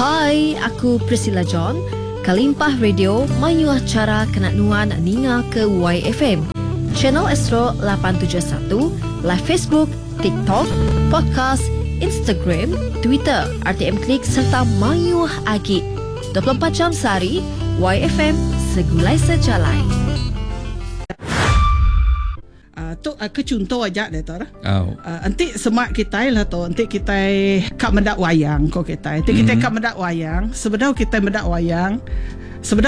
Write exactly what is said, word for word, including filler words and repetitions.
Hai, aku Priscilla John. Kalimpah Radio mayuh cara kenak nuan ninga ke Y F M. Channel Astro lapan tujuh satu, live Facebook, TikTok, podcast, Instagram, Twitter, R T M Klik serta mayuh agi. dua puluh empat jam sehari, Y F M segulai sejalai. Uh, tu uh, ke contoh aja deh tu. Oh. Uh, nanti semak kita lah tu. Nanti kita kak mendak wayang kau kita. Nanti kita mm-hmm. kak mendak wayang. Sebenarnya kita mendak wayang. Sebenarnya